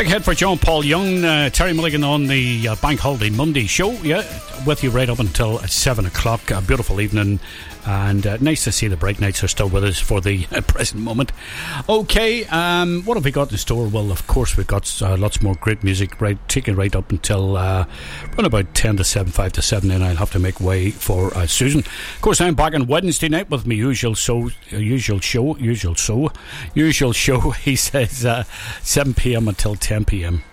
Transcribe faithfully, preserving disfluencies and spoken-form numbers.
Big hit for John Paul Young, uh, Terry Mulligan on the uh, Bank Holiday Monday show. Yeah, with you right up until seven o'clock. A beautiful evening, and uh, nice to see the Bright Nights are still with us for the uh, present moment. Okay, um, what have we got in store? Well, of course, we've got uh, lots more great music, right, taking right up until uh, around about ten to seven, five to seven, and I'll have to make way for uh, Susan. Of course, I'm back on Wednesday night with my usual show, uh, usual show, usual show, usual show. He says uh, seven p.m. until ten p.m.